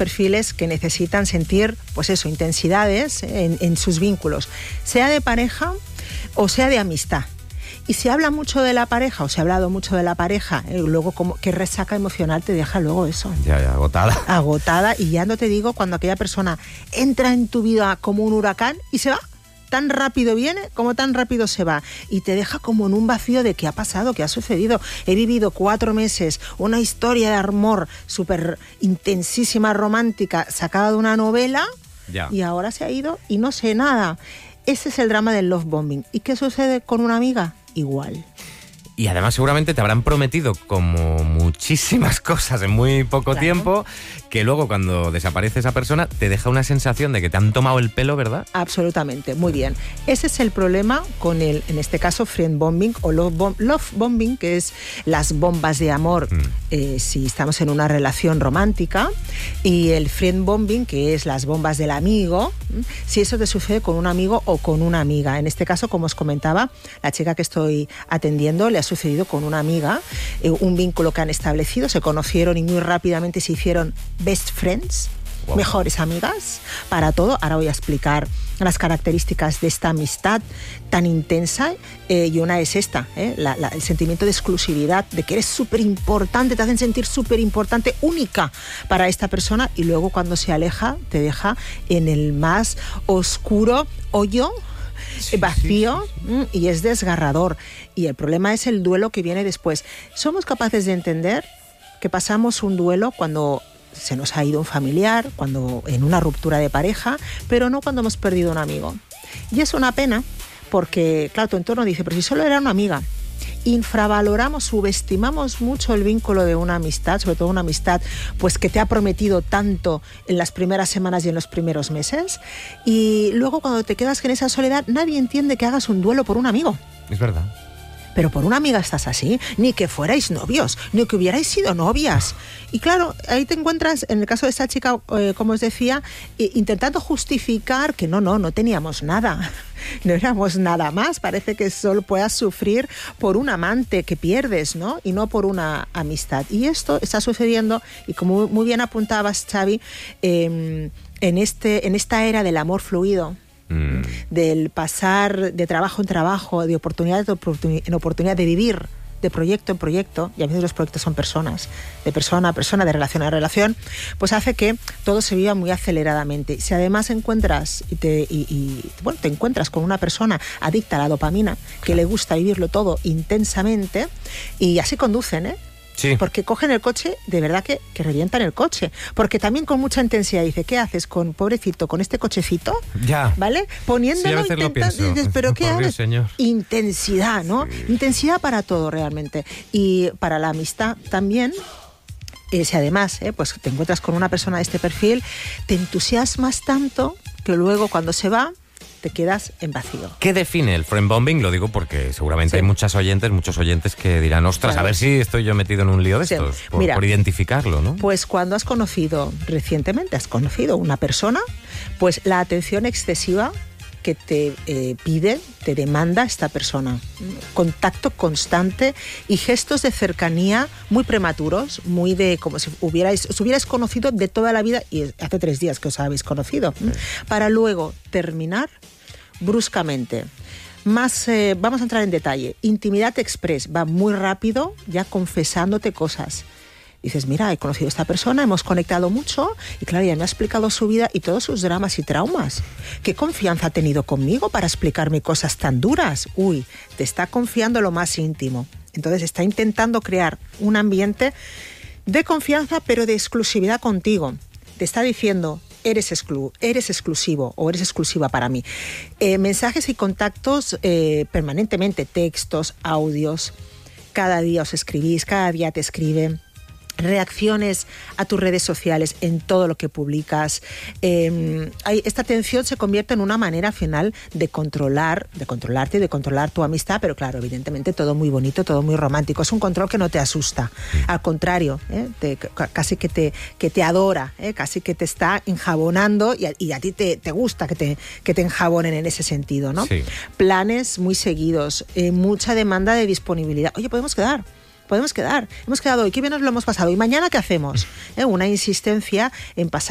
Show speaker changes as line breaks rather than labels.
perfiles que necesitan sentir, pues eso, intensidades en sus vínculos, sea de pareja o sea de amistad. Y se habla mucho de la pareja, o se ha hablado mucho de la pareja, luego como qué resaca emocional te deja luego eso.
Ya, agotada.
Agotada, y ya no te digo cuando aquella persona entra en tu vida como un huracán y se va. Tan rápido viene como tan rápido se va. Y te deja como en un vacío de qué ha pasado, qué ha sucedido. He vivido 4 meses, una historia de amor súper intensísima, romántica, sacada de una novela, y ahora se ha ido y no sé nada. Ese es el drama del love bombing. ¿Y qué sucede con una amiga? Igual.
Y además seguramente te habrán prometido como muchísimas cosas en muy poco tiempo, que luego cuando desaparece esa persona te deja una sensación de que te han tomado el pelo, ¿verdad?
Absolutamente, muy bien. Ese es el problema con el, en este caso, friend bombing o love bombing, que es las bombas de amor si estamos en una relación romántica, y el friend bombing, que es las bombas del amigo, si eso te sucede con un amigo o con una amiga. En este caso, como os comentaba, la chica que estoy atendiendo le ha sucedido con una amiga, un vínculo que han establecido, se conocieron y muy rápidamente se hicieron best friends, mejores amigas, para todo. Ahora voy a explicar las características de esta amistad tan intensa, y una es esta, el sentimiento de exclusividad, de que eres súper importante, te hacen sentir súper importante, única para esta persona, y luego cuando se aleja te deja en el más oscuro hoyo, vacío, y es desgarrador. Y el problema es el duelo que viene después. Somos capaces de entender que pasamos un duelo cuando se nos ha ido un familiar, cuando en una ruptura de pareja, pero no cuando hemos perdido un amigo. Y es una pena porque, claro, tu entorno dice, pero si solo era una amiga. Infravaloramos, subestimamos mucho el vínculo de una amistad, sobre todo una amistad pues que te ha prometido tanto en las primeras semanas y en los primeros meses, y luego cuando te quedas en esa soledad nadie entiende que hagas un duelo por un amigo.
Es verdad.
Pero por una amiga estás así, ni que fuerais novios, ni que hubierais sido novias. Y claro, ahí te encuentras, en el caso de esta chica, como os decía, intentando justificar que no teníamos nada. No éramos nada más, parece que solo puedas sufrir por un amante que pierdes, ¿no? Y no por una amistad. Y esto está sucediendo, y como muy bien apuntabas, Xavi, en esta era del amor fluido, del pasar de trabajo en trabajo, de oportunidad en oportunidad, de vivir de proyecto en proyecto, y a veces los proyectos son personas, de persona a persona, de relación a relación, pues hace que todo se viva muy aceleradamente. Si además encuentras te encuentras con una persona adicta a la dopamina, que le gusta vivirlo todo intensamente, y así conducen, Sí. Porque cogen el coche, de verdad que revientan el coche. Porque también con mucha intensidad dice, ¿qué haces con, pobrecito, con este cochecito?
Ya.
¿Vale? Poniéndolo,
sí, dices,
¿pero qué haces?
Señor.
Intensidad, ¿no? Sí. Intensidad para todo realmente. Y para la amistad también. Si además pues te encuentras con una persona de este perfil, te entusiasmas tanto que luego cuando se va te quedas en vacío.
¿Qué define el friend bombing? Lo digo porque seguramente hay muchos oyentes que dirán, ostras, a ver si estoy yo metido en un lío de estos, por identificarlo, ¿no?
Pues cuando recientemente has conocido una persona, pues la atención excesiva que te pide, te demanda esta persona. Contacto constante y gestos de cercanía muy prematuros, muy de como si os hubierais conocido de toda la vida, y hace 3 días que os habéis conocido, para luego terminar bruscamente. Más, vamos a entrar en detalle. Intimidad express, va muy rápido, ya confesándote cosas. Dices, mira, he conocido a esta persona, hemos conectado mucho, y claro, ya me ha explicado su vida y todos sus dramas y traumas. ¿Qué confianza ha tenido conmigo para explicarme cosas tan duras? Uy, te está confiando lo más íntimo. Entonces está intentando crear un ambiente de confianza, pero de exclusividad contigo. Te está diciendo, eres exclusivo o eres exclusiva para mí. Mensajes y contactos permanentemente, textos, audios. Cada día os escribís, cada día te escriben. Reacciones a tus redes sociales en todo lo que publicas. Esta atención se convierte en una manera final de controlarte y de controlar tu amistad, pero claro, evidentemente todo muy bonito, todo muy romántico. Es un control que no te asusta, al contrario, casi que te adora, casi que te está enjabonando, y a ti te gusta que te enjabonen en ese sentido, ¿no? Sí. Planes muy seguidos, mucha demanda de disponibilidad. Oye, podemos quedar, hemos quedado hoy, qué bien nos lo hemos pasado, y mañana ¿qué hacemos? Una insistencia en pasar